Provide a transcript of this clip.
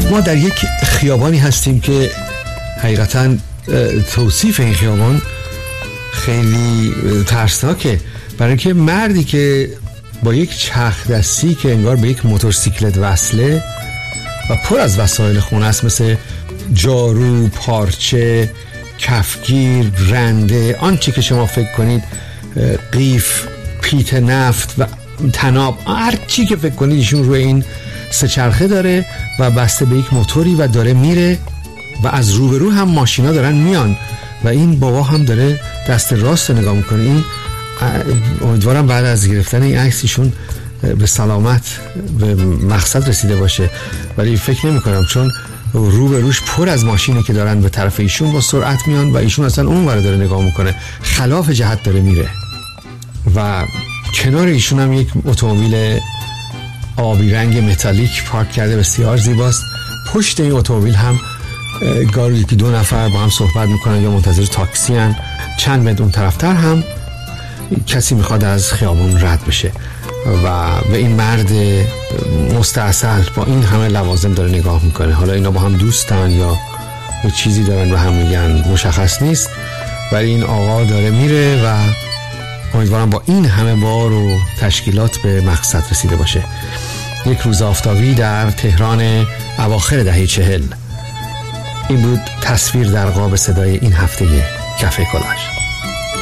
ما در یک خیابانی هستیم که حقیقتاً توصیف این خیابان خیلی ترسناکه، برای اینکه مردی که با یک چرخ دستی که انگار به یک موتورسیکلت وصله و پر از وسایل خونه است، مثل جارو، پارچه، کفگیر، رنده، آنچه که شما فکر کنید، قیف، پیت نفت و تناب، هر چی که فکر کنید ایشون روی این سه چرخه داره و بسته به یک موتوری و داره میره و از روبرو هم ماشینا دارن میان و این بابا هم داره دست راست نگاه میکنه. این امیدوارم بعد از گرفتن این عکس ایشون به سلامت به مقصد رسیده باشه، ولی فکر نمی کنم، چون روبروش پر از ماشینه که دارن به طرف ایشون با سرعت میان و ایشون اصلا اون ور داره نگاه میکنه، خلاف جهت داره میره و کنار ایشون هم یک اتومبیل آبی رنگ متالیک پارک کرده، بسیار زیباست. پشت این اتومبیل هم گارویی که دو نفر با هم صحبت میکنن یا منتظر تاکسی هن. چند متر اون طرفتر هم کسی میخواد از خیابون رد بشه و به این مرد مستعسل با این همه لوازم داره نگاه میکنه. حالا اینا با هم دوستن یا یه چیزی دارن و هم میگن، مشخص نیست، ولی این آقا داره میره و امیدوارم با این همه بار و تشکیلات به مقصد رسیده باشه. یک روز آفتابی در تهران اواخر دهه 40. این بود تصویر در قاب صدای این هفته کافه کلاژ.